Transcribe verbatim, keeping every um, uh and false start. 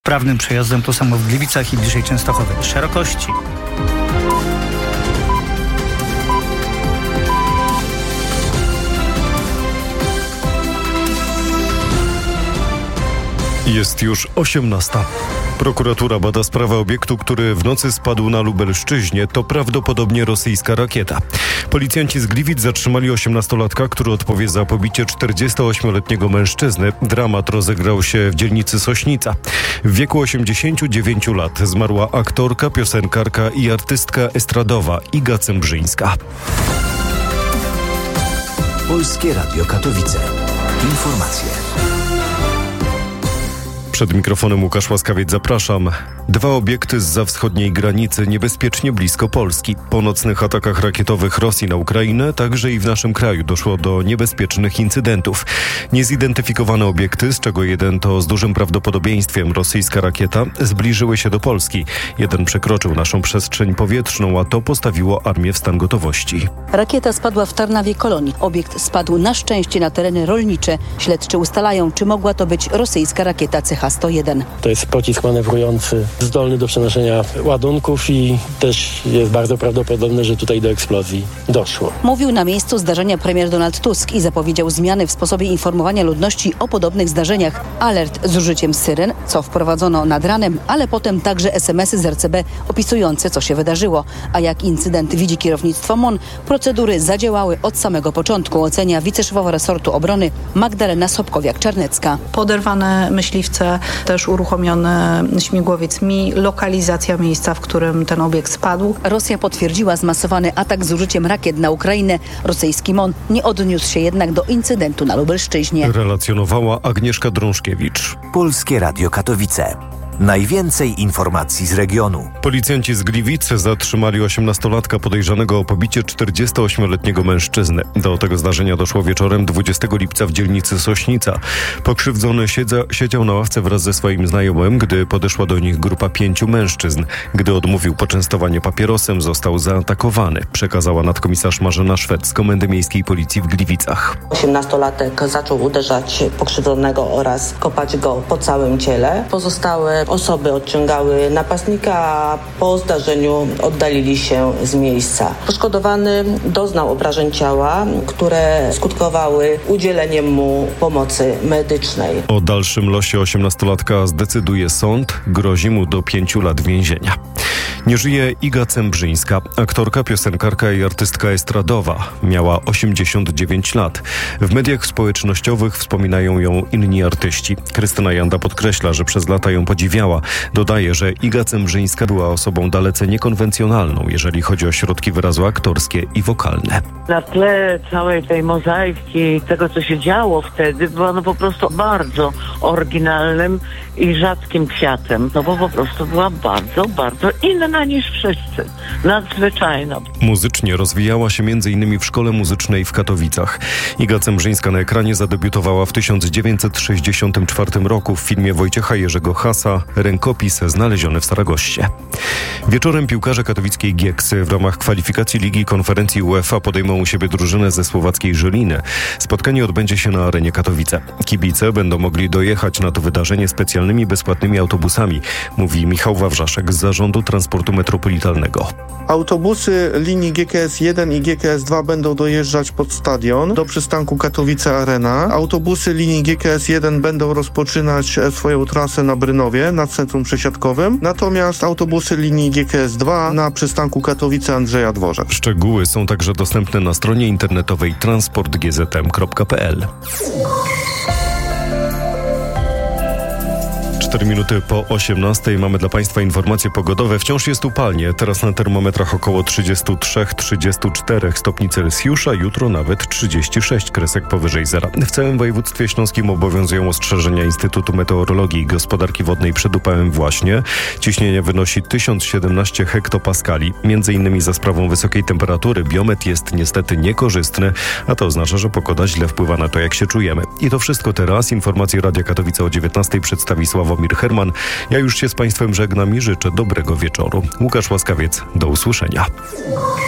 sprawnym przejazdem. To samo w Gliwicach i bliżej Częstochowy. Szerokości. Jest już osiemnasta. Prokuratura bada sprawę obiektu, który w nocy spadł na Lubelszczyźnie. To prawdopodobnie rosyjska rakieta. Policjanci z Gliwic zatrzymali osiemnastolatka, który odpowie za pobicie czterdziestoośmioletniego mężczyzny. Dramat rozegrał się w dzielnicy Sośnica. W wieku osiemdziesięciu dziewięciu lat zmarła aktorka, piosenkarka i artystka estradowa Iga Cembrzyńska. Polskie Radio Katowice. Informacje. Przed mikrofonem Łukasz Łaskawiec, zapraszam. Dwa obiekty zza wschodniej granicy niebezpiecznie blisko Polski. Po nocnych atakach rakietowych Rosji na Ukrainę, także i w naszym kraju doszło do niebezpiecznych incydentów. Niezidentyfikowane obiekty, z czego jeden to z dużym prawdopodobieństwem rosyjska rakieta, zbliżyły się do Polski. Jeden przekroczył naszą przestrzeń powietrzną, a to postawiło armię w stan gotowości. Rakieta spadła w Tarnawie Kolonii. Obiekt spadł na szczęście na tereny rolnicze. Śledczy ustalają, czy mogła to być rosyjska rakieta C H sto jeden. To jest pocisk manewrujący, zdolny do przenoszenia ładunków i też jest bardzo prawdopodobne, że tutaj do eksplozji doszło. Mówił na miejscu zdarzenia premier Donald Tusk i zapowiedział zmiany w sposobie informowania ludności o podobnych zdarzeniach. Alert z użyciem syren, co wprowadzono nad ranem, ale potem także es em esy z er ce be opisujące, co się wydarzyło. A jak incydent widzi kierownictwo M O N, procedury zadziałały od samego początku, ocenia wiceszefowa resortu obrony Magdalena Sobkowiak-Czarnecka. Poderwane myśliwce, też uruchomiony śmigłowiec M I, lokalizacja miejsca, w którym ten obiekt spadł. Rosja potwierdziła zmasowany atak z użyciem rakiet na Ukrainę. Rosyjski M O N nie odniósł się jednak do incydentu na Lubelszczyźnie. Relacjonowała Agnieszka Drążkiewicz. Polskie Radio Katowice. Najwięcej informacji z regionu. Policjanci z Gliwic zatrzymali osiemnastolatka podejrzanego o pobicie czterdziestoośmioletniego mężczyzny. Do tego zdarzenia doszło wieczorem dwudziestego lipca w dzielnicy Sośnica. Pokrzywdzony siedza, siedział na ławce wraz ze swoim znajomym, gdy podeszła do nich grupa pięciu mężczyzn. Gdy odmówił poczęstowanie papierosem, został zaatakowany, przekazała nadkomisarz Marzena Szwed z Komendy Miejskiej Policji w Gliwicach. osiemnastolatek zaczął uderzać pokrzywdzonego oraz kopać go po całym ciele. Pozostałe osoby odciągały napastnika, a po zdarzeniu oddalili się z miejsca. Poszkodowany doznał obrażeń ciała, które skutkowały udzieleniem mu pomocy medycznej. O dalszym losie osiemnastolatka zdecyduje sąd. Grozi mu do pięciu lat więzienia. Nie żyje Iga Cembrzyńska, aktorka, piosenkarka i artystka estradowa. Miała osiemdziesiąt dziewięć lat. W mediach społecznościowych wspominają ją inni artyści. Krystyna Janda podkreśla, że przez lata ją podziwiała. Dodaje, że Iga Cembrzyńska była osobą dalece niekonwencjonalną, jeżeli chodzi o środki wyrazu aktorskie i wokalne. Na tle całej tej mozaiki, tego co się działo wtedy, była no po prostu bardzo oryginalnym i rzadkim kwiatem. No bo po prostu była bardzo, bardzo inna niż wszyscy. Nadzwyczajna. Muzycznie rozwijała się między innymi w Szkole Muzycznej w Katowicach. Iga Cembrzyńska na ekranie zadebiutowała w tysiąc dziewięćset sześćdziesiątym czwartym roku w filmie Wojciecha Jerzego Hasa Rękopis znaleziony w Saragoście. Wieczorem piłkarze katowickiej Gieksy w ramach kwalifikacji Ligi Konferencji UEFA podejmą u siebie drużynę ze słowackiej Żyliny. Spotkanie odbędzie się na arenie Katowice. Kibice będą mogli dojechać na to wydarzenie specjalnymi bezpłatnymi autobusami, mówi Michał Wawrzaszek z Zarządu Transportu Metropolitalnego. Autobusy linii G K S jeden i G K S dwa będą dojeżdżać pod stadion do przystanku Katowice Arena. Autobusy linii G K S jeden będą rozpoczynać swoją trasę na Brynowie, na centrum przesiadkowym. Natomiast autobusy linii G K S dwa na przystanku Katowice Andrzeja Dworzak. Szczegóły są także dostępne na stronie internetowej transport g z m kropka p l. cztery minuty po osiemnastej mamy dla Państwa informacje pogodowe. Wciąż jest upalnie. Teraz na termometrach około trzydzieści trzy do trzydziestu czterech stopni Celsjusza. Jutro nawet trzydzieści sześć kresek powyżej zera. W całym województwie śląskim obowiązują ostrzeżenia Instytutu Meteorologii i Gospodarki Wodnej przed upałem właśnie. Ciśnienie wynosi tysiąc siedemnaście hektopaskali. Między innymi za sprawą wysokiej temperatury biometr jest niestety niekorzystny, a to oznacza, że pogoda źle wpływa na to, jak się czujemy. I to wszystko teraz. Informacje Radia Katowice o dziewiętnastej przedstawi Sławomir Herman. Ja już się z Państwem żegnam i życzę dobrego wieczoru. Łukasz Łaskawiec, do usłyszenia.